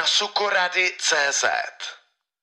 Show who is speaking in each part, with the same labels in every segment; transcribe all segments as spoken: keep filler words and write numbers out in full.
Speaker 1: sukorady tečka cé zet.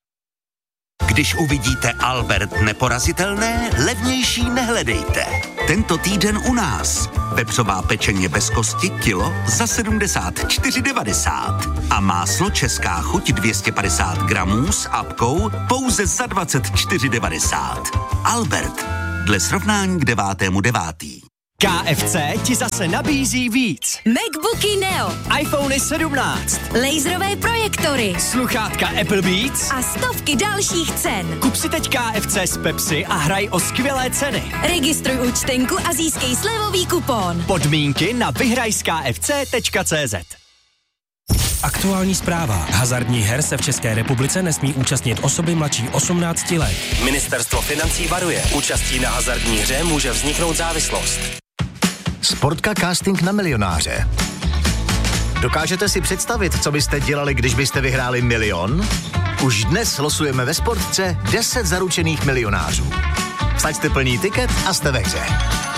Speaker 2: Když uvidíte Albert neporazitelné, levnější nehledejte. Tento týden u nás. Vepřová pečeně bez kosti kilo za sedmdesát čtyři devadesát. A máslo Česká chuť dvě stě padesát gramů s apkou pouze za dvacet čtyři devadesát. Albert. Dle srovnání k devátému devátý.
Speaker 3: K F C ti zase nabízí víc.
Speaker 4: MacBooky Neo,
Speaker 3: iPhony sedmnáct,
Speaker 4: laserové projektory,
Speaker 3: sluchátka Apple Beats
Speaker 4: a stovky dalších cen.
Speaker 3: Kup si teď K F C z Pepsi a hraj o skvělé ceny.
Speaker 4: Registruj účtenku a získej slevový kupon.
Speaker 3: Podmínky na vyhraj z K F C tečka cé zet.
Speaker 5: Aktuální zpráva. Hazardních her se v České republice nesmí účastnit osoby mladší osmnácti let. Ministerstvo financí varuje. Účastí na hazardní hře může vzniknout závislost.
Speaker 6: Sportka casting na milionáře. Dokážete si představit, co byste dělali, když byste vyhráli milion? Už dnes losujeme ve Sportce deset zaručených milionářů. Vsaďte plný tiket a jste ve hře.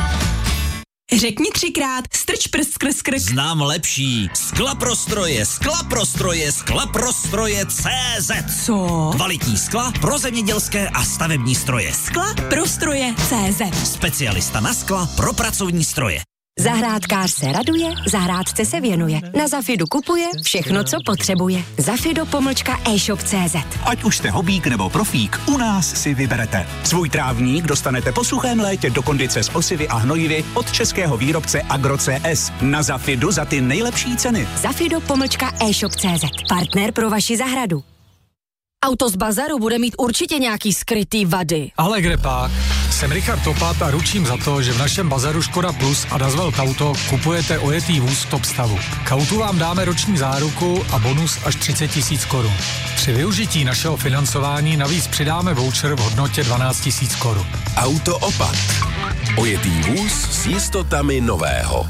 Speaker 7: Řekni třikrát, strč prst skrz krk.
Speaker 8: Znám lepší. Sklaprostroje, sklaprostroje, sklaprostroje tečka cé zet.
Speaker 7: Co?
Speaker 8: Kvalitní skla pro zemědělské a stavební stroje.
Speaker 7: Skla pro stroje tečka cé zet.
Speaker 8: Specialista na skla pro pracovní stroje.
Speaker 4: Zahrádkář se raduje, zahrádce se věnuje. Na Zafidu kupuje všechno, co potřebuje. Zafido pomlčka e-shop tečka cé zet.
Speaker 9: Ať už jste hobík nebo profík, u nás si vyberete. Svůj trávník dostanete po suchém létě do kondice s osivy a hnojivy od českého výrobce Agro C S. Na Zafidu za ty nejlepší ceny.
Speaker 4: Zafido pomlčka e-shop tečka cé zet. Partner pro vaši zahradu. Auto z bazaru bude mít určitě nějaký skrytý vady.
Speaker 10: Ale kde pak? Jsem Richard Topat a ručím za to, že v našem bazaru Škoda Plus a Dazvel Auto kupujete ojetý vůz v top stavu. K autu vám dáme roční záruku a bonus až třicet tisíc korun. Při využití našeho financování navíc přidáme voucher v hodnotě dvanáct tisíc korun.
Speaker 11: Auto Opat. Ojetý vůz s jistotami nového.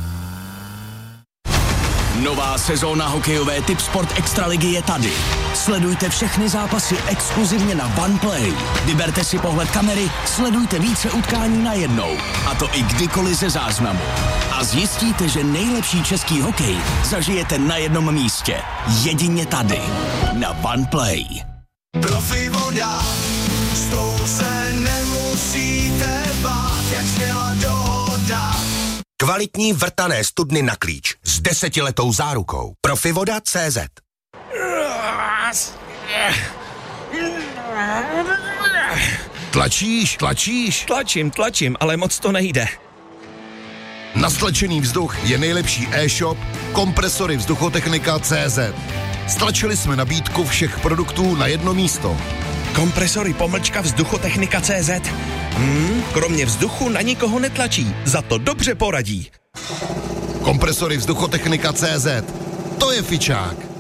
Speaker 8: Nová sezóna hokejové Tipsport Extraligy je tady. Sledujte všechny zápasy exkluzivně na OnePlay. Vyberte si pohled kamery, sledujte více utkání najednou. A to i kdykoliv ze záznamu. A zjistíte, že nejlepší český hokej zažijete na jednom místě. Jedině tady. Na OnePlay.
Speaker 12: Profi voda, s tou se nemusíte bát, jak sněla dohoda.
Speaker 13: Kvalitní vrtané studny na klíč s desetiletou zárukou. Profivoda tečka cé zet.
Speaker 11: Tlačíš, tlačíš?
Speaker 14: Tlačím, tlačím, ale moc to nejde.
Speaker 11: Na stlačený vzduch je nejlepší e-shop Kompresory vzduchotechnika tečka cé zet. Stlačili jsme nabídku všech produktů na jedno místo.
Speaker 14: Kompresory pomlčka vzduchotechnika tečka cé zet. Hmm, kromě vzduchu na nikoho netlačí, za to dobře poradí.
Speaker 11: Kompresory vzduchotechnika tečka cé zet. To je fičák.